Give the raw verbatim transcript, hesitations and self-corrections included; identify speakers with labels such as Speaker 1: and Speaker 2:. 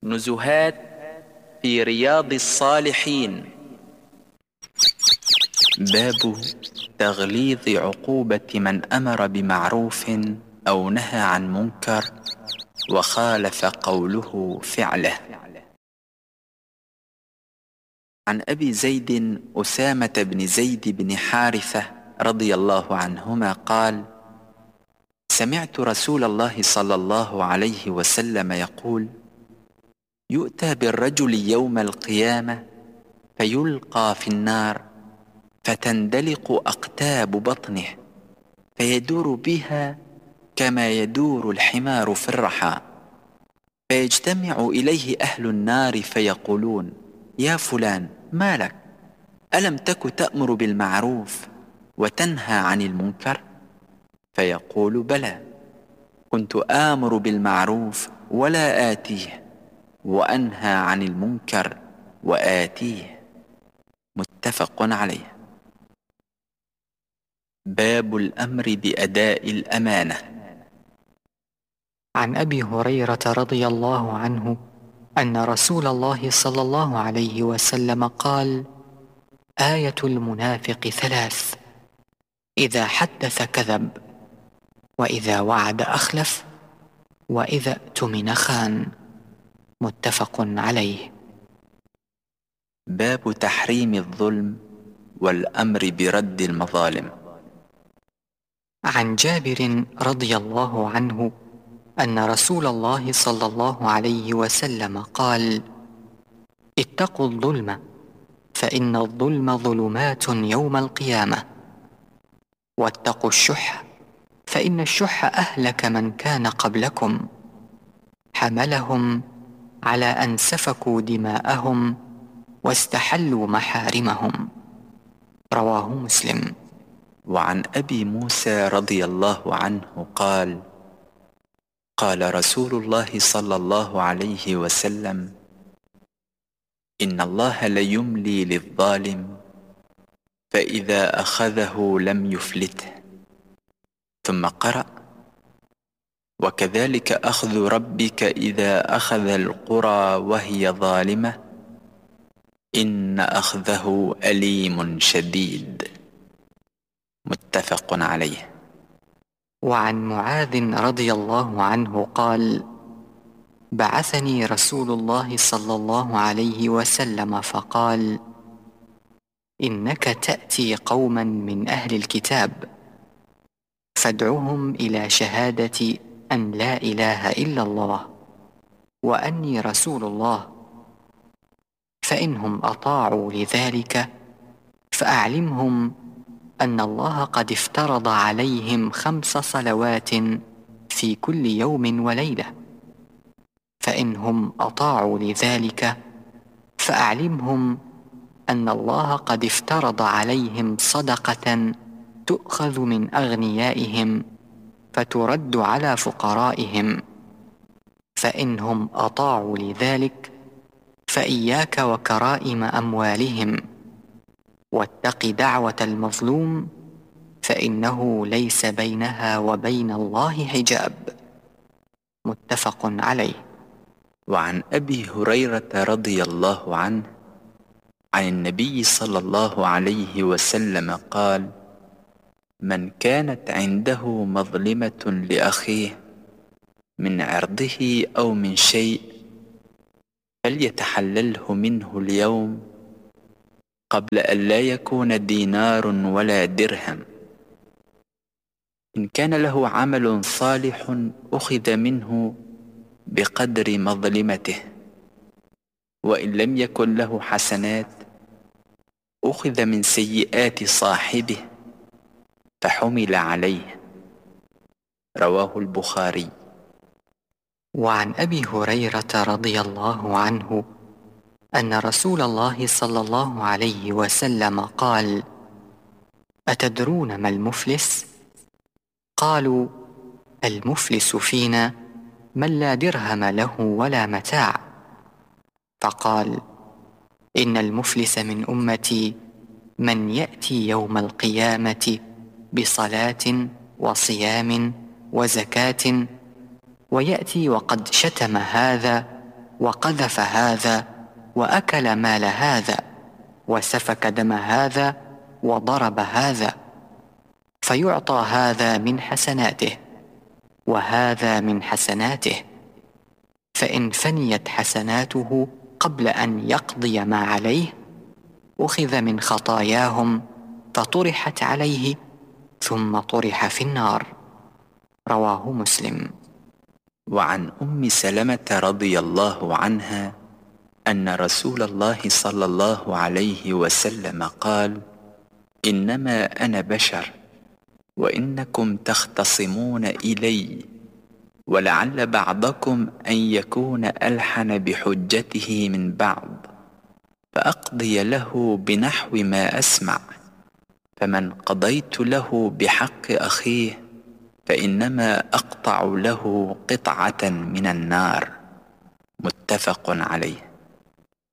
Speaker 1: نزهات في رياض الصالحين. باب تغليظ عقوبة من أمر بمعروف أو نهى عن منكر وخالف قوله فعله. عن أبي زيد أسامة بن زيد بن حارثة رضي الله عنهما قال: سمعت رسول الله صلى الله عليه وسلم يقول: يؤتى بالرجل يوم القيامة فيلقى في النار فتندلق أقتاب بطنه فيدور بها كما يدور الحمار في الرحى، فيجتمع إليه أهل النار فيقولون: يا فلان ما لك؟ ألم تك تأمر بالمعروف وتنهى عن المنكر؟ فيقول: بلى، كنت آمر بالمعروف ولا آتيه، وأنهى عن المنكر وآتيه. متفق عليه. باب الأمر بأداء الأمانة.
Speaker 2: عن أبي هريرة رضي الله عنه أن رسول الله صلى الله عليه وسلم قال: آية المنافق ثلاث: إذا حدث كذب، وإذا وعد أخلف، وإذا اؤتمن خان. متفق عليه.
Speaker 1: باب تحريم الظلم والأمر برد المظالم.
Speaker 2: عن جابر رضي الله عنه أن رسول الله صلى الله عليه وسلم قال: اتقوا الظلم، فإن الظلم ظلمات يوم القيامة. واتقوا الشح، فإن الشح أهلك من كان قبلكم، حملهم على أن سفكوا دماءهم واستحلوا محارمهم. رواه مسلم.
Speaker 1: وعن أبي موسى رضي الله عنه قال: قال رسول الله صلى الله عليه وسلم: إن الله ليملي للظالم فإذا أخذه لم يفلته. ثم قرأ: وكذلك أخذ ربك إذا أخذ القرى وهي ظالمة إن أخذه أليم شديد. متفق عليه.
Speaker 2: وعن معاذ رضي الله عنه قال: بعثني رسول الله صلى الله عليه وسلم فقال: إنك تأتي قوما من أهل الكتاب فادعهم إلى شهادة أن لا إله إلا الله وأني رسول الله، فإنهم أطاعوا لذلك فأعلمهم أن الله قد افترض عليهم خمس صلوات في كل يوم وليلة، فإنهم أطاعوا لذلك فأعلمهم أن الله قد افترض عليهم صدقة تؤخذ من أغنيائهم فترد على فقرائهم، فإنهم أطاعوا لذلك فإياك وكرائم أموالهم، واتق دعوة المظلوم فإنه ليس بينها وبين الله حجاب. متفق عليه.
Speaker 1: وعن أبي هريرة رضي الله عنه عن النبي صلى الله عليه وسلم قال: من كانت عنده مظلمة لأخيه من عرضه أو من شيء فليتحلله منه اليوم قبل أن لا يكون دينار ولا درهم. إن كان له عمل صالح أخذ منه بقدر مظلمته، وإن لم يكن له حسنات أخذ من سيئات صاحبه فحمل عليه. رواه البخاري.
Speaker 2: وعن أبي هريرة رضي الله عنه أن رسول الله صلى الله عليه وسلم قال: أتدرون ما المفلس؟ قالوا: المفلس فينا من لا درهم له ولا متاع. فقال: إن المفلس من أمتي من يأتي يوم القيامة بصلاة وصيام وزكاة، ويأتي وقد شتم هذا وقذف هذا وأكل مال هذا وسفك دم هذا وضرب هذا، فيعطى هذا من حسناته وهذا من حسناته، فإن فنيت حسناته قبل أن يقضي ما عليه أخذ من خطاياهم فطرحت عليه ثم طرح في النار. رواه مسلم.
Speaker 1: وعن أم سلمة رضي الله عنها أن رسول الله صلى الله عليه وسلم قال: إنما أنا بشر وإنكم تختصمون إلي، ولعل بعضكم أن يكون ألحن بحجته من بعض، فأقضي له بنحو ما أسمع، فمن قضيت له بحق أخيه فإنما أقطع له قطعة من النار. متفق عليه.